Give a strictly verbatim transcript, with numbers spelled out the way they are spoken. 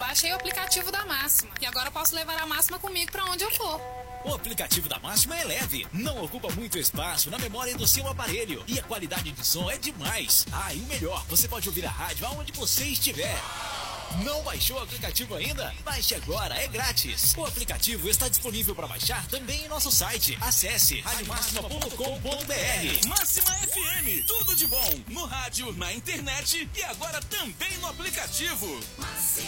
baixei o aplicativo da Máxima e agora eu posso levar a Máxima comigo pra onde eu for. O aplicativo da Máxima é leve, não ocupa muito espaço na memória do seu aparelho e a qualidade de som é demais. Ah, e o melhor, você pode ouvir a rádio aonde você estiver. Não baixou o aplicativo ainda? Baixe agora, é grátis. O aplicativo está disponível para baixar também em nosso site. Acesse rádio máxima ponto com ponto b r. Máxima F M, tudo de bom no rádio, na internet e agora também no aplicativo. Máxima.